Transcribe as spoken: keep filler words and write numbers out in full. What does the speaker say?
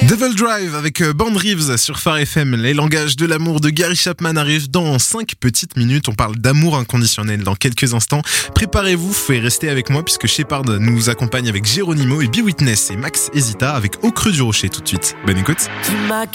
Devil Drive avec Band Reeves sur Phare F M. Les langages de l'amour de Gary Chapman arrivent dans cinq petites minutes. On parle d'amour inconditionnel dans quelques instants. Préparez-vous, vous pouvez rester avec moi puisque Shepard nous accompagne avec Geronimo et Be Witness et Max Hesita avec Au Creux du Rocher tout de suite. Bonne écoute.